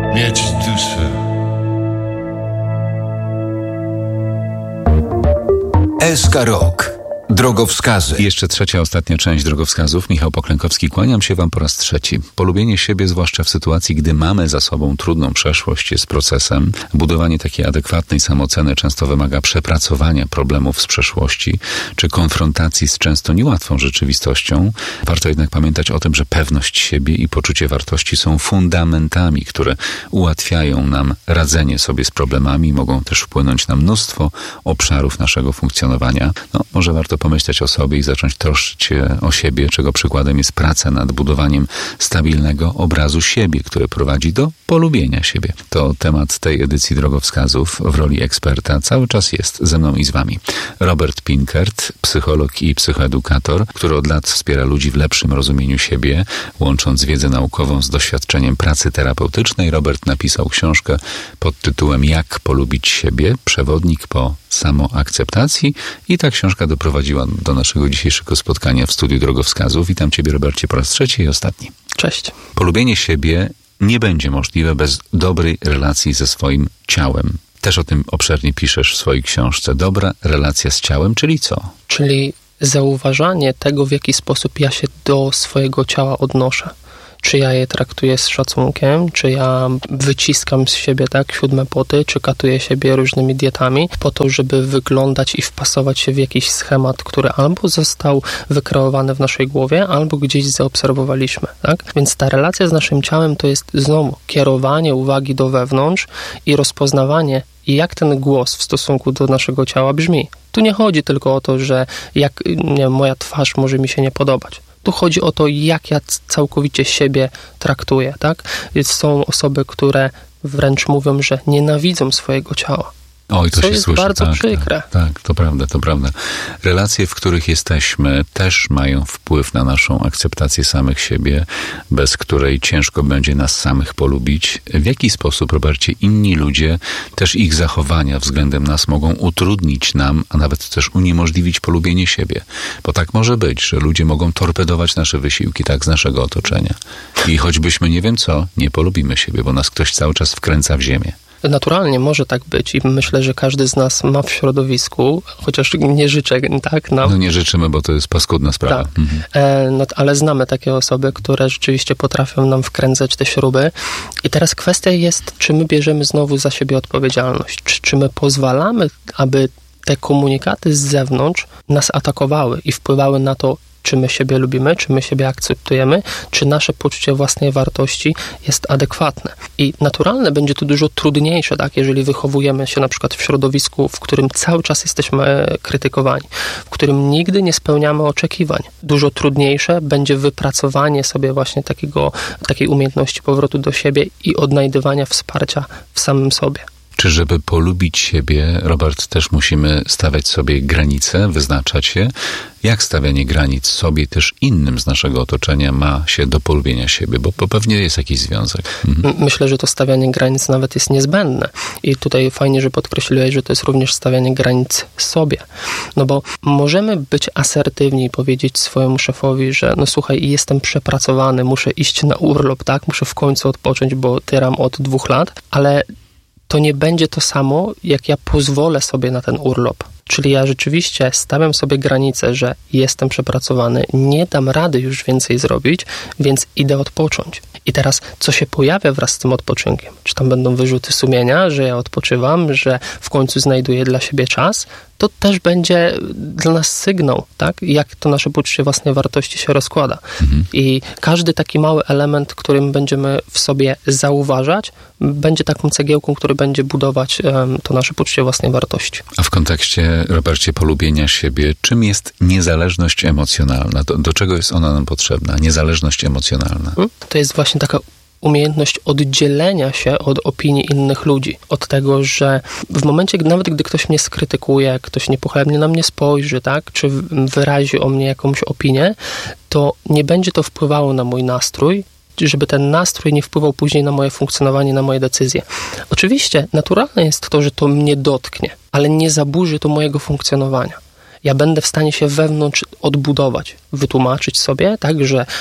mieć duszę. SK Rok. Drogowskazy. I jeszcze trzecia, ostatnia część drogowskazów. Michał Poklękowski, kłaniam się wam po raz trzeci. Polubienie siebie, zwłaszcza w sytuacji, gdy mamy za sobą trudną przeszłość, jest procesem. Budowanie takiej adekwatnej samooceny często wymaga przepracowania problemów z przeszłości, czy konfrontacji z często niełatwą rzeczywistością. Warto jednak pamiętać o tym, że pewność siebie i poczucie wartości są fundamentami, które ułatwiają nam radzenie sobie z problemami, mogą też wpłynąć na mnóstwo obszarów naszego funkcjonowania. Może warto pomyśleć o sobie i zacząć troszczyć się o siebie, czego przykładem jest praca nad budowaniem stabilnego obrazu siebie, który prowadzi do polubienia siebie. To temat tej edycji drogowskazów. W roli eksperta cały czas jest ze mną i z wami Robert Pinkert, psycholog i psychoedukator, który od lat wspiera ludzi w lepszym rozumieniu siebie, łącząc wiedzę naukową z doświadczeniem pracy terapeutycznej. Robert napisał książkę pod tytułem Jak polubić siebie? Przewodnik po samoakceptacji i ta książka doprowadziła do naszego dzisiejszego spotkania w studiu drogowskazów. Witam ciebie, Robercie, po raz trzeci i ostatni. Cześć. Polubienie siebie nie będzie możliwe bez dobrej relacji ze swoim ciałem. Też o tym obszernie piszesz w swojej książce. Dobra relacja z ciałem, czyli co? Czyli zauważanie tego, w jaki sposób ja się do swojego ciała odnoszę. Czy ja je traktuję z szacunkiem, czy ja wyciskam z siebie 7 poty, czy katuję siebie różnymi dietami po to, żeby wyglądać i wpasować się w jakiś schemat, który albo został wykreowany w naszej głowie, albo gdzieś zaobserwowaliśmy, tak? Więc ta relacja z naszym ciałem to jest znowu kierowanie uwagi do wewnątrz i rozpoznawanie, jak ten głos w stosunku do naszego ciała brzmi. Tu nie chodzi tylko o to, że moja twarz może mi się nie podobać. Tu chodzi o to, jak ja całkowicie siebie traktuję, tak? Są osoby, które wręcz mówią, że nienawidzą swojego ciała. Oj, to się jest słyszy. bardzo przykre. Tak, to prawda, to prawda. Relacje, w których jesteśmy, też mają wpływ na naszą akceptację samych siebie, bez której ciężko będzie nas samych polubić. W jaki sposób, Robercie, inni ludzie, też ich zachowania względem nas mogą utrudnić nam, a nawet też uniemożliwić polubienie siebie? Bo tak może być, że ludzie mogą torpedować nasze wysiłki, z naszego otoczenia. I choćbyśmy nie wiem co, nie polubimy siebie, bo nas ktoś cały czas wkręca w ziemię. Naturalnie może tak być i myślę, że każdy z nas ma w środowisku, chociaż nie życzę, tak? Nie życzymy, bo to jest paskudna sprawa. Tak. Ale znamy takie osoby, które rzeczywiście potrafią nam wkręcać te śruby. I teraz kwestia jest, czy my bierzemy znowu za siebie odpowiedzialność, czy my pozwalamy, aby te komunikaty z zewnątrz nas atakowały i wpływały na to, czy my siebie lubimy, czy my siebie akceptujemy, czy nasze poczucie własnej wartości jest adekwatne. I naturalne będzie to dużo trudniejsze, jeżeli wychowujemy się na przykład w środowisku, w którym cały czas jesteśmy krytykowani, w którym nigdy nie spełniamy oczekiwań. Dużo trudniejsze będzie wypracowanie sobie właśnie takiej umiejętności powrotu do siebie i odnajdywania wsparcia w samym sobie. Czy żeby polubić siebie, Robert, też musimy stawiać sobie granice, wyznaczać je? Jak stawianie granic sobie też innym z naszego otoczenia ma się do polubienia siebie? Bo pewnie jest jakiś związek. Myślę, że to stawianie granic nawet jest niezbędne. I tutaj fajnie, że podkreśliłeś, że to jest również stawianie granic sobie. Bo możemy być asertywni i powiedzieć swojemu szefowi, że słuchaj, jestem przepracowany, muszę iść na urlop, muszę w końcu odpocząć, bo tyram od 2 lat, ale to nie będzie to samo, jak ja pozwolę sobie na ten urlop. Czyli ja rzeczywiście stawiam sobie granicę, że jestem przepracowany, nie dam rady już więcej zrobić, więc idę odpocząć. I teraz, co się pojawia wraz z tym odpoczynkiem? Czy tam będą wyrzuty sumienia, że ja odpoczywam, że w końcu znajduję dla siebie czas? To też będzie dla nas sygnał, jak to nasze poczucie własnej wartości się rozkłada. I każdy taki mały element, którym będziemy w sobie zauważać, będzie taką cegiełką, który będzie budować to nasze poczucie własnej wartości. A w kontekście, Robercie, polubienia siebie, czym jest niezależność emocjonalna? Do czego jest ona nam potrzebna? Niezależność emocjonalna. To jest właśnie taka umiejętność oddzielenia się od opinii innych ludzi. Od tego, że w momencie, nawet gdy ktoś mnie skrytykuje, ktoś niepochlebnie na mnie spojrzy, czy wyrazi o mnie jakąś opinię, to nie będzie to wpływało na mój nastrój, żeby ten nastrój nie wpływał później na moje funkcjonowanie, na moje decyzje. Oczywiście naturalne jest to, że to mnie dotknie, ale nie zaburzy to mojego funkcjonowania. Ja będę w stanie się wewnątrz odbudować, wytłumaczyć sobie, że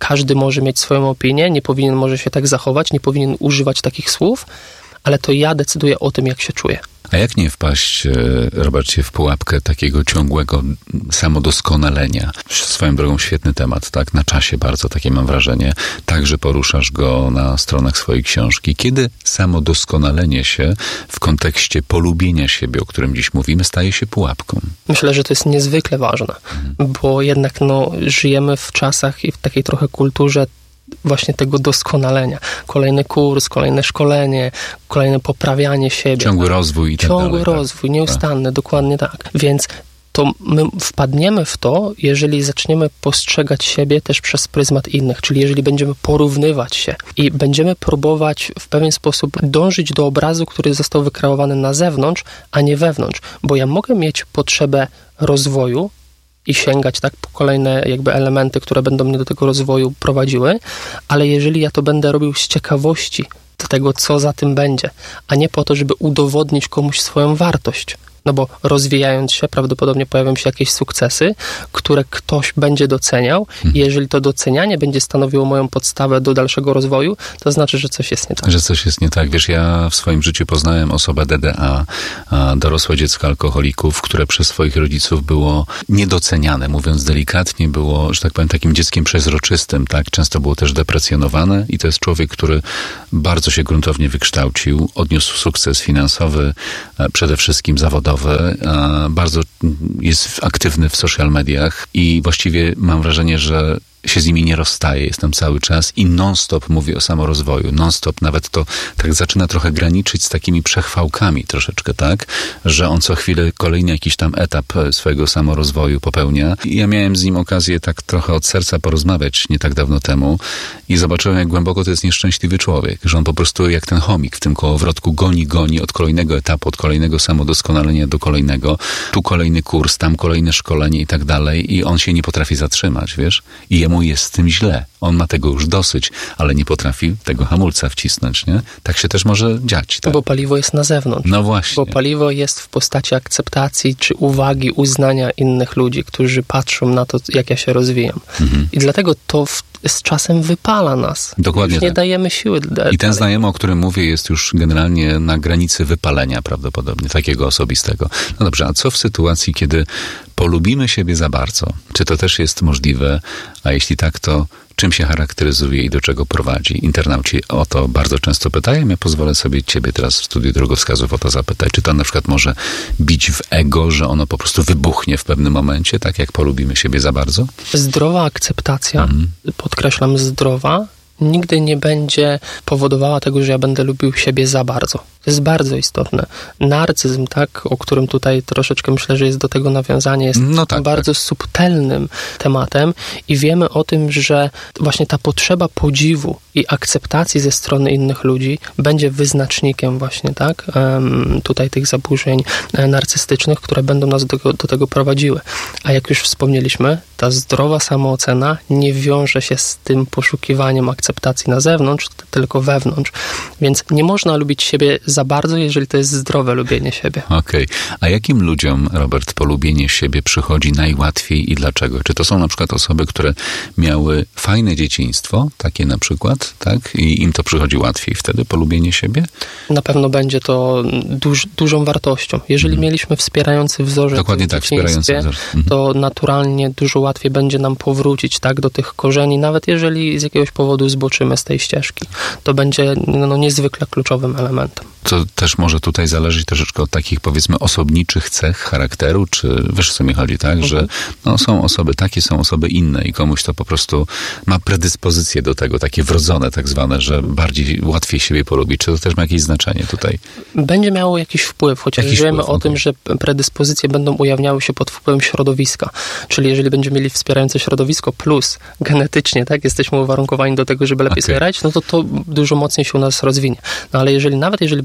każdy może mieć swoją opinię, nie powinien może się tak zachować, nie powinien używać takich słów, ale to ja decyduję o tym, jak się czuję. A jak nie wpaść, Robercie, w pułapkę takiego ciągłego samodoskonalenia? Swoją drogą świetny temat, tak? Na czasie bardzo, takie mam wrażenie. Także poruszasz go na stronach swojej książki. Kiedy samodoskonalenie się w kontekście polubienia siebie, o którym dziś mówimy, staje się pułapką? Myślę, że to jest niezwykle ważne, bo jednak żyjemy w czasach i w takiej trochę kulturze właśnie tego doskonalenia. Kolejny kurs, kolejne szkolenie, kolejne poprawianie siebie. Ciągły rozwój i tak dalej. Ciągły rozwój, nieustanny, dokładnie tak. Więc to my wpadniemy w to, jeżeli zaczniemy postrzegać siebie też przez pryzmat innych, czyli jeżeli będziemy porównywać się i będziemy próbować w pewien sposób dążyć do obrazu, który został wykreowany na zewnątrz, a nie wewnątrz. Bo ja mogę mieć potrzebę rozwoju, i sięgać tak po kolejne jakby elementy, które będą mnie do tego rozwoju prowadziły, ale jeżeli ja to będę robił z ciekawości do tego, co za tym będzie, a nie po to, żeby udowodnić komuś swoją wartość. No bo rozwijając się, prawdopodobnie pojawią się jakieś sukcesy, które ktoś będzie doceniał i jeżeli to docenianie będzie stanowiło moją podstawę do dalszego rozwoju, to znaczy, że coś jest nie tak. Że coś jest nie tak. Wiesz, ja w swoim życiu poznałem osobę DDA, dorosłe dziecko alkoholików, które przez swoich rodziców było niedoceniane, mówiąc delikatnie, było, że tak powiem, takim dzieckiem przezroczystym, tak? Często było też deprecjonowane i to jest człowiek, który bardzo się gruntownie wykształcił, odniósł sukces finansowy, przede wszystkim zawodowy, bardzo jest aktywny w social mediach i właściwie mam wrażenie, że się z nimi nie rozstaje, jestem cały czas i non-stop mówi o samorozwoju, non-stop, nawet to tak zaczyna trochę graniczyć z takimi przechwałkami troszeczkę, tak, że on co chwilę kolejny jakiś tam etap swojego samorozwoju popełnia. I ja miałem z nim okazję tak trochę od serca porozmawiać nie tak dawno temu i zobaczyłem, jak głęboko to jest nieszczęśliwy człowiek, że on po prostu jak ten chomik w tym kołowrotku goni od kolejnego etapu, od kolejnego samodoskonalenia do kolejnego, tu kolejny kurs, tam kolejne szkolenie i tak dalej i on się nie potrafi zatrzymać, wiesz, i jemu jest z tym źle. On ma tego już dosyć, ale nie potrafi tego hamulca wcisnąć, nie? Tak się też może dziać. Tak? Bo paliwo jest na zewnątrz. No właśnie. Bo paliwo jest w postaci akceptacji czy uwagi, uznania innych ludzi, którzy patrzą na to, jak ja się rozwijam. I dlatego to z czasem wypala nas. Dokładnie. Już nie dajemy siły. I ten znajomy, o którym mówię, jest już generalnie na granicy wypalenia prawdopodobnie, takiego osobistego. No dobrze, a co w sytuacji, kiedy polubimy siebie za bardzo? Czy to też jest możliwe? A jeśli tak, to czym się charakteryzuje i do czego prowadzi? Internauci o to bardzo często pytają. Ja pozwolę sobie ciebie teraz w studiu drogowskazów o to zapytać. Czy to na przykład może bić w ego, że ono po prostu wybuchnie w pewnym momencie, tak jak polubimy siebie za bardzo? Zdrowa akceptacja, podkreślam zdrowa, nigdy nie będzie powodowała tego, że ja będę lubił siebie za bardzo. To jest bardzo istotne. Narcyzm, tak, o którym tutaj troszeczkę myślę, że jest do tego nawiązanie, jest bardzo subtelnym tematem i wiemy o tym, że właśnie ta potrzeba podziwu i akceptacji ze strony innych ludzi będzie wyznacznikiem właśnie, tak, tutaj tych zaburzeń narcystycznych, które będą nas do tego prowadziły. A jak już wspomnieliśmy, ta zdrowa samoocena nie wiąże się z tym poszukiwaniem akceptacji na zewnątrz, tylko wewnątrz. Więc nie można lubić siebie za bardzo, jeżeli to jest zdrowe lubienie siebie. Okej. A jakim ludziom, Robert, polubienie siebie przychodzi najłatwiej i dlaczego? Czy to są na przykład osoby, które miały fajne dzieciństwo, takie na przykład, tak? I im to przychodzi łatwiej wtedy, polubienie siebie? Na pewno będzie to dużą wartością. Jeżeli mieliśmy wspierający wzorzec dokładnie tak, wspierający wzorzec. To naturalnie dużo łatwiej będzie nam powrócić, tak, do tych korzeni, nawet jeżeli z jakiegoś powodu zboczymy z tej ścieżki. To będzie niezwykle kluczowym elementem. To też może tutaj zależeć troszeczkę od takich, powiedzmy, osobniczych cech charakteru, czy wiesz, o co mi chodzi, tak? Że są osoby takie, są osoby inne i komuś to po prostu ma predyspozycje do tego, takie wrodzone tak zwane, że bardziej łatwiej siebie polubić. Czy to też ma jakieś znaczenie tutaj? Będzie miało jakiś wpływ, chociaż wiemy o tym, że predyspozycje będą ujawniały się pod wpływem środowiska. Czyli jeżeli będziemy mieli wspierające środowisko plus genetycznie, tak, jesteśmy uwarunkowani do tego, żeby lepiej sobie radzić, no to dużo mocniej się u nas rozwinie. No ale jeżeli będziemy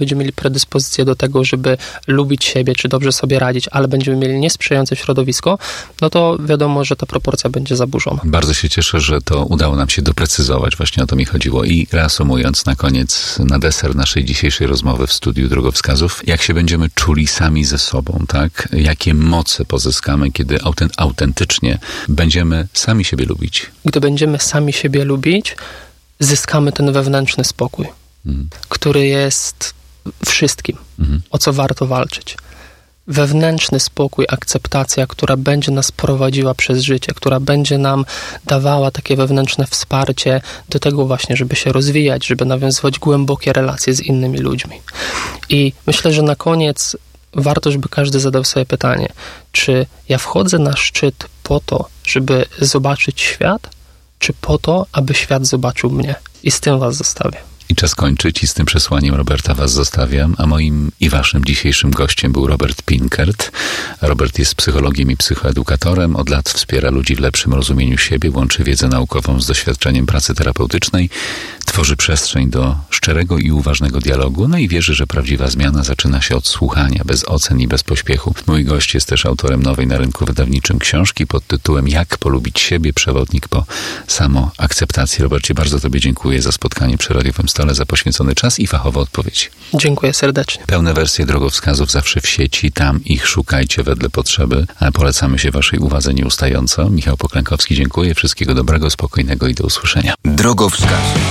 będziemy mieli predyspozycję do tego, żeby lubić siebie, czy dobrze sobie radzić, ale będziemy mieli niesprzyjające środowisko, no to wiadomo, że ta proporcja będzie zaburzona. Bardzo się cieszę, że to udało nam się doprecyzować. Właśnie o to mi chodziło. I reasumując na koniec, na deser naszej dzisiejszej rozmowy w studiu drogowskazów, jak się będziemy czuli sami ze sobą, tak? Jakie moce pozyskamy, kiedy autentycznie będziemy sami siebie lubić? Gdy będziemy sami siebie lubić, zyskamy ten wewnętrzny spokój, który jest wszystkim, o co warto walczyć. Wewnętrzny spokój, akceptacja, która będzie nas prowadziła przez życie, która będzie nam dawała takie wewnętrzne wsparcie do tego właśnie, żeby się rozwijać, żeby nawiązywać głębokie relacje z innymi ludźmi. I myślę, że na koniec warto, żeby każdy zadał sobie pytanie, czy ja wchodzę na szczyt po to, żeby zobaczyć świat, czy po to, aby świat zobaczył mnie? I z tym was zostawię. I czas kończyć i z tym przesłaniem Roberta was zostawiam, a moim i waszym dzisiejszym gościem był Robert Pinkert. Robert jest psychologiem i psychoedukatorem, od lat wspiera ludzi w lepszym rozumieniu siebie, łączy wiedzę naukową z doświadczeniem pracy terapeutycznej, tworzy przestrzeń do szczerego i uważnego dialogu, no i wierzy, że prawdziwa zmiana zaczyna się od słuchania, bez ocen i bez pośpiechu. Mój gość jest też autorem nowej na rynku wydawniczym książki pod tytułem Jak polubić siebie, przewodnik po samoakceptacji. Robercie, bardzo tobie dziękuję za spotkanie przy radiowym stole, za poświęcony czas i fachowe odpowiedzi. Dziękuję serdecznie. Pełne wersje drogowskazów zawsze w sieci, tam ich szukajcie wedle potrzeby, a polecamy się waszej uwadze nieustająco. Michał Poklękowski, dziękuję, wszystkiego dobrego, spokojnego i do usłyszenia. Drogowskaz.